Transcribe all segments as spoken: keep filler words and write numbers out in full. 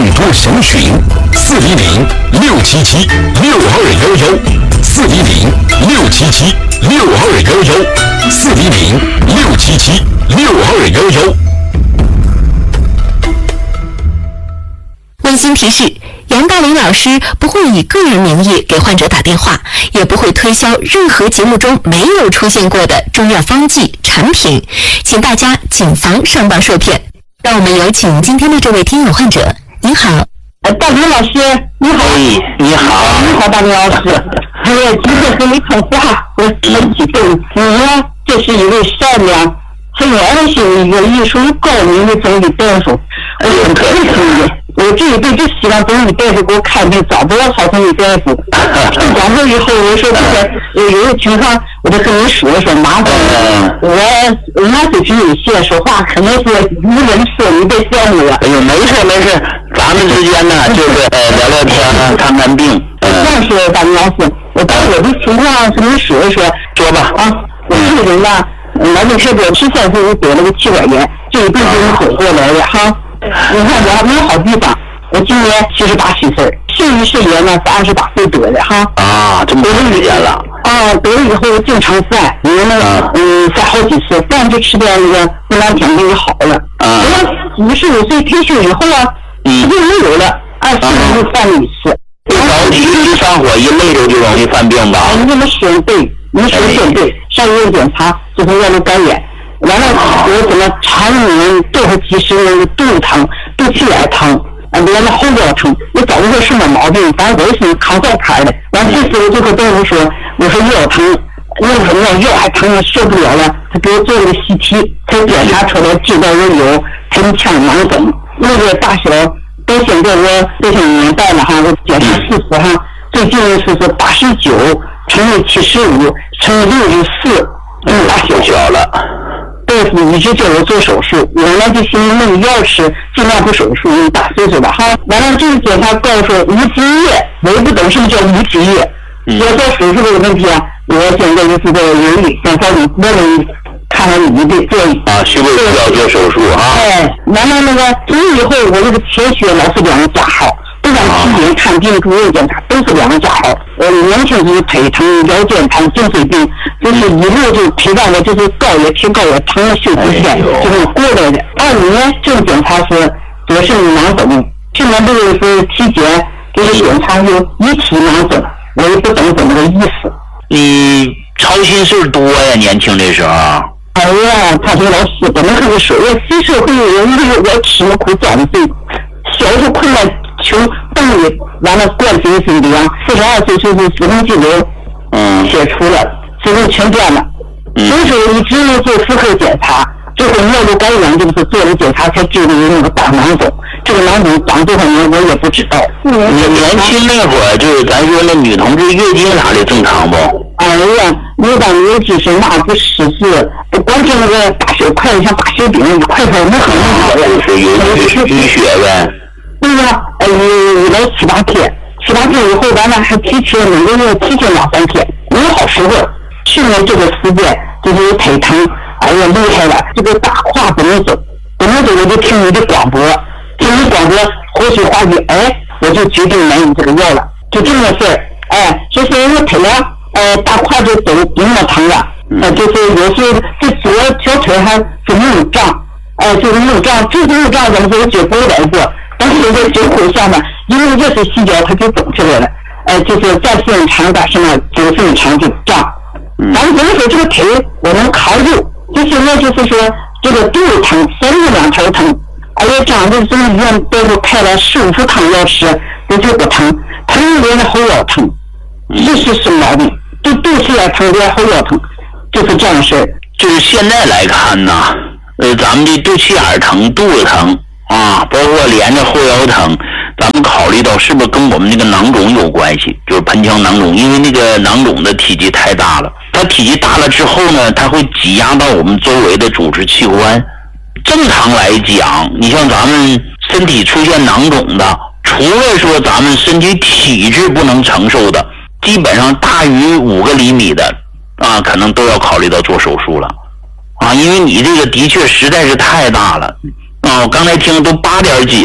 多详询，四零零六七七六二幺幺，四零零六七七六二幺幺，四零零六七七六二幺幺。 温馨提示：杨大林老师不会以个人名义给患者打电话，也不会推销任何节目中没有出现过的中药方剂产品，请大家谨防上当受骗。让我们有请今天的这位听友患者。您好， 呃，大林老师，你好。 哎，你好， 你好，大林老师。哎呀，今天和你通话，我很激动。你呢，这是一位善良、很爱心、有艺术高明的中医大夫，我很佩服你。我这一辈子希望中医大夫给我看病，找不到好中医大夫。讲过以后，我说这个有有的情况，我就跟你说说，麻烦我我那水平有限，说话可能是无人说，你别笑我。 哎呦，没事没事，咱们之间呢就是呃聊聊天，看看病。 这样说，大林老师，我把我的情况跟你说一说。 说吧。 啊，我这个人呢，脑梗特别，十三岁得了个气管炎，这一辈子我走过来了哈。你看我还没有好地方，我今年七十八虚岁，肾盂肾炎呢是二十八岁得的哈。 啊，这么多时间了。 啊，得了以后经常犯，因为那个嗯犯好几次，饭就吃点那个不蓝天病就好了。啊。我五十五岁退休以后啊，嗯，就没有了，二十年就犯了一次。 着急一上火一累着就容易犯病吧？ 你这么说对，你说的对，上医院检查就是咽喉感染。完了，我怎么常年多少几十年的肚子疼、肚脐眼疼，啊，连着后腰疼，我找不出什么毛病，反正我是扛在坎的。完这时候就和大夫说，我说腰疼，腰什么腰还疼，受不了了。他给我做了个 C T， 才检查出来知道我有盆腔囊肿，那个大小到现在我多少年代了哈，我检查四十哈，最近是是八十九乘以七十五乘以六十四，这么大小小了。 大夫一直叫我做手术，原来就寻思弄药吃，尽量不手术，你大岁数了哈。完了这个检查告诉我无积液，我也不懂什么叫无积液。要做手术这个问题啊，我现在就是在犹豫，想找你问问看看你的建议。 啊，需不需要做手术啊？ 哎，完了那个从以后我这个铁血老是两个加号。不管体检、看病、住院检查都是两个加号。我年轻时腿疼、腰间盘、颈椎病，就是一路就陪伴我，就是高也贴高也疼了休不下，就是过来的。二五年这个检查是左肾囊肿，去年这个是体检这个检查有一体囊肿，我也不懂怎么个意思。 你操心事多呀，年轻的时候。 哎呀，他这老师怎么和你说？我新社会人，我吃了苦遭了罪，小时候困难。穷动力，完了冠心病病，四十二岁就是子宫肌瘤，嗯，切除了，子宫全断了。所以说一直做妇科检查，最后尿路感染就是做了检查才知道有那个大囊肿。这个囊肿长多少年我也不知道。 你年轻那会儿就是咱说那女同志月经啥的正常不？ 哎呀，有当有几是那不识字，光是那个大小块像大小饼一块块，那很难呀。就是有淤淤血呗。 对呀，呃，一来七八天，七八天以后，咱们还提前每个月提前两三天，没有好时候。去年这个时间就是腿疼，哎呀厉害了，这个大胯不能走，不能走我就听你的广播，听你广播，或许话语，哎，我就决定买你这个药了，就这么事儿。哎，就是我腿啊，呃，大胯就走不那么疼了，呃，就是有时候这左小腿还是硬胀，呃，就是硬胀，这个硬胀怎么说我脚不来过。但是这个脚骨下面，因为这是细脚，它就肿起来了。呃，就是再时间长点，什么九时间长就胀。咱们怎么说这个腿我能扛住？就现在就是说这个肚子疼，三个两头疼，哎呀，长的这个医院大夫开了十五副汤药吃，这就不疼，疼连着后腰疼，这是什么毛病？就肚脐眼疼，连后腰疼，就是这样的事儿。 就是现在来看呢，呃，咱们的肚脐眼疼、肚子疼。啊，包括连着后腰疼，咱们考虑到是不是跟我们那个囊肿有关系？就是盆腔囊肿，因为那个囊肿的体积太大了，它体积大了之后呢，它会挤压到我们周围的组织器官。正常来讲，你像咱们身体出现囊肿的，除了说咱们身体体质不能承受的，基本上大于五个厘米的啊，可能都要考虑到做手术了啊，因为你这个的确实在是太大了。啊，我刚才听都八点几了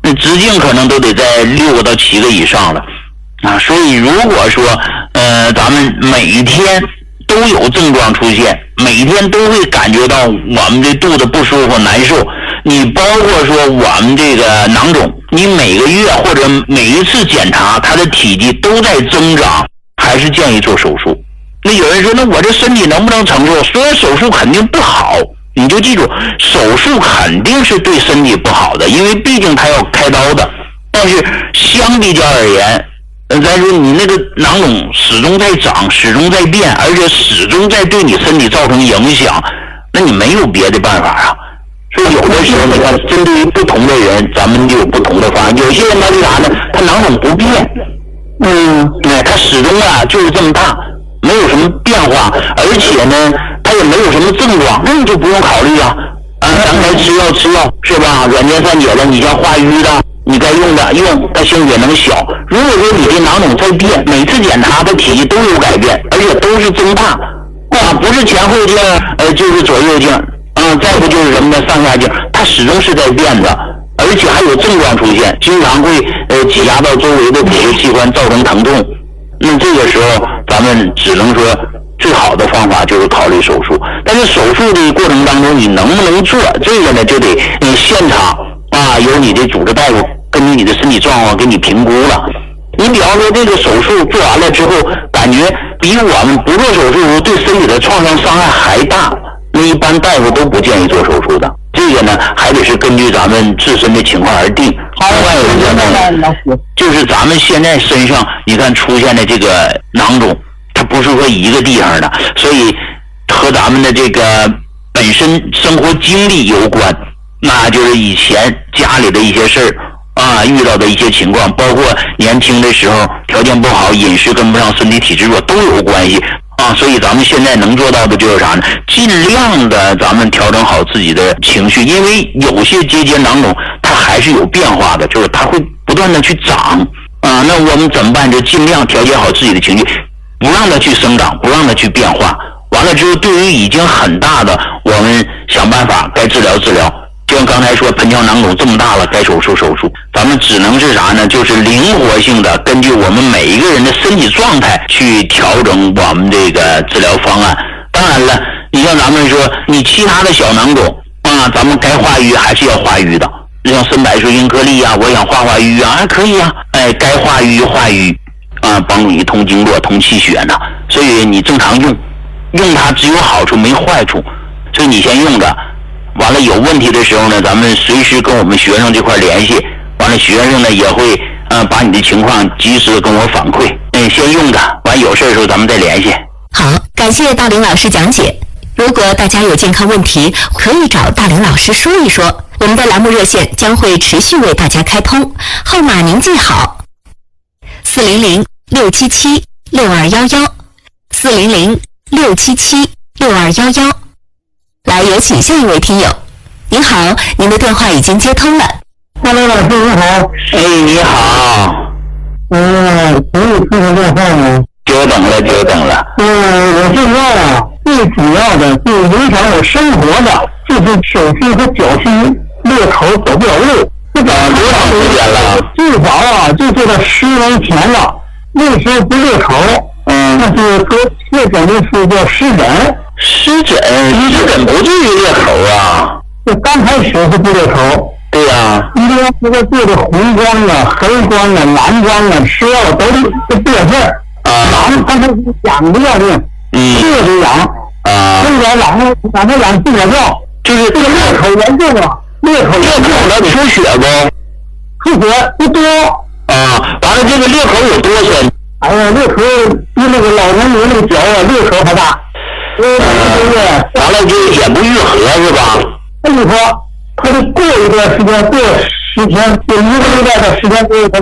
那直径可能都得在六个到七个以上了啊。所以如果说呃咱们每天都有症状出现，每天都会感觉到我们这肚子不舒服难受，你包括说我们这个囊肿，你每个月或者每一次检查它的体积都在增长，还是建议做手术。那有人说那我这身体能不能承受？虽然手术肯定不好，你就记住手术肯定是对身体不好的，因为毕竟它要开刀的。但是相比较而言，再说你那个囊肿始终在长，始终在变，而且始终在对你身体造成影响，那你没有别的办法啊。所以有的时候你看针对于不同的人咱们就有不同的方案。有些人他是啥呢？他囊肿不变，嗯，对，他始终啊就是这么大，没有什么变化，而且呢他也没有什么症状，那你就不用考虑了啊，咱该吃药吃药是吧？软件散解的，你像化瘀的你该用的用，它性也能小。如果说你这囊肿在变，每次检查的体积都有改变，而且都是增大啊，不是前后镜，呃，就是左右镜，啊，再不就是什么的上下镜，它始终是在变的，而且还有症状出现，经常会呃挤压到周围的体液器官，造成疼痛。那这个时候咱们只能说最好的方法就是考虑手术。但是手术的过程当中你能不能做，这个呢就得你现场啊由你的主治大夫根据你的身体状况给你评估了。你比方说这个手术做完了之后，感觉比我们不做手术对身体的创伤伤害还大，那一般大夫都不建议做手术的。这个呢还得是根据咱们自身的情况而定。另外有一个呢就是咱们现在身上你看出现的这个囊肿，它不是说一个地方的，所以和咱们的这个本身生活经历有关，那就是以前家里的一些事儿啊，遇到的一些情况，包括年轻的时候条件不好，饮食跟不上，身体体质弱都有关系啊。所以咱们现在能做到的就是啥呢？尽量的咱们调整好自己的情绪，因为有些结节囊肿它还是有变化的，就是它会不断的去长啊。那我们怎么办？就尽量调节好自己的情绪，不让它去生长，不让它去变化。完了之后，对于已经很大的，我们想办法该治疗治疗。就像刚才说盆腔囊肿这么大了，该手术手术，咱们只能是啥呢？就是灵活性的根据我们每一个人的身体状态去调整我们这个治疗方案。当然了，你像咱们说你其他的小囊肿啊，咱们该化瘀还是要化瘀的，像深柏水晶颗粒啊，我想化化瘀啊，还可以啊，哎，该化瘀化瘀啊，帮助你通经络通气血呢。所以你正常用用它只有好处没坏处，所以你先用着，完了有问题的时候呢，咱们随时跟我们学生这块联系，完了学生呢也会呃把你的情况及时的跟我反馈。嗯，先用着，完有事的时候咱们再联系。 好，感谢大林老师讲解。如果大家有健康问题，可以找大林老师说一说。我们的栏目热线将会持续为大家开通，号码您记好：四零零六七七六二幺幺，四零零六七七六二幺幺。来，有请下一位听友。您好，您的电话已经接通了。 大林老师你好。 哎，你好。 嗯，可以接个电话吗？ 久等了，久等了。 嗯，我现在啊，最主要的就影响我生活的，就是手心和脚心裂口走不了路。这个多长时间了？ 最早啊，就做到十年前了。那时候不裂口，嗯，那是说确诊的是叫湿疹。 湿疹，湿疹不至于裂口啊。 这刚开始是不裂口。 对呀、啊。 一定要这个做的红光啊、黑光啊、蓝光啊，吃药都是这事儿。 啊。 痒，刚才痒的要命， 嗯， 特别痒。 啊。 现在痒了，晚上痒睡不着。 就是这个裂口严重啊，裂口裂口它出血不？ 出血不多。 啊，完了这个裂口有多深？ 哎呀，裂口比那个老年人那个脚啊，裂口还大。呃， 完了就眼不愈合是吧？ 那你说，他得过一段时间，过十天，过一个礼拜的时间之后，